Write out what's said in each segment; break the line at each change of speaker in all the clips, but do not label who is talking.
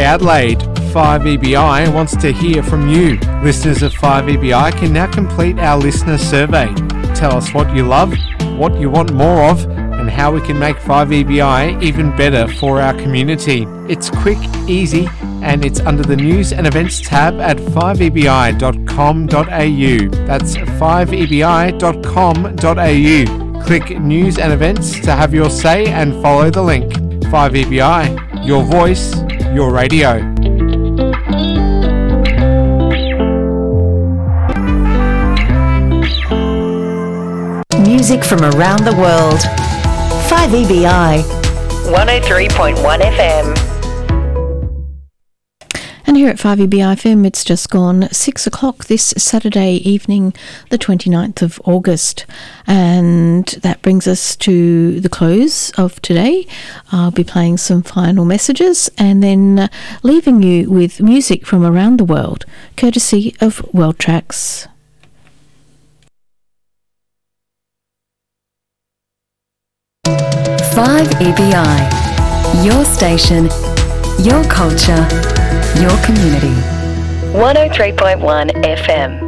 Adelaide. 5EBI wants to hear from you. Listeners of 5EBI can now complete our listener survey. Tell us what you love, what you want more of, and how we can make 5EBI even better for our community. It's quick, easy, and it's under the News and Events tab at 5ebi.com.au. That's 5ebi.com.au. Click News and Events to have your say and follow the link. 5EBI, your voice, your radio.
Music from around the world. 5EBI 103.1 FM.
And here at 5EBI FM, it's just gone 6 o'clock this Saturday evening, the 29th of August. And that brings us to the close of today. I'll be playing some final messages and then leaving you with music from around the world, courtesy of World Tracks.
Five EBI, your station, your culture, your community. 103.1 FM.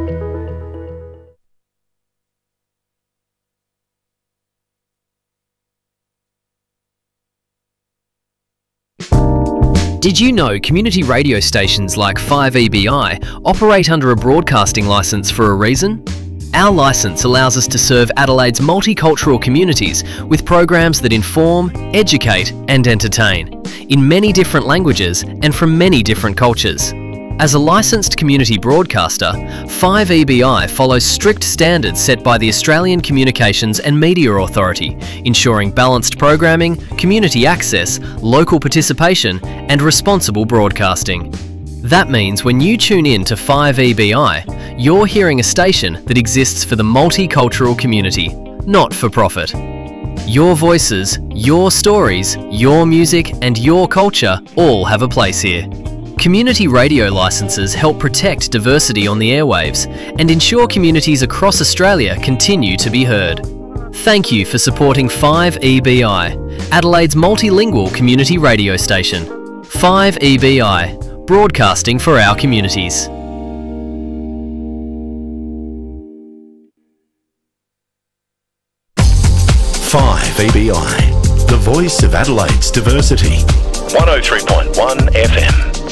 Did you know community radio stations like 5EBI operate under a broadcasting licence for a reason? Our licence allows us to serve Adelaide's multicultural communities with programs that inform, educate and entertain, in many different languages and from many different cultures. As a licensed community broadcaster, 5EBI follows strict standards set by the Australian Communications and Media Authority, ensuring balanced programming, community access, local participation and responsible broadcasting. That means when you tune in to 5EBI, you're hearing a station that exists for the multicultural community, not for profit. Your voices, your stories, your music and your culture all have a place here. Community radio licences help protect diversity on the airwaves and ensure communities across Australia continue to be heard. Thank you for supporting 5EBI, Adelaide's multilingual community radio station. 5EBI, broadcasting for our communities.
Five EBI, the voice of Adelaide's diversity. 103.1 FM.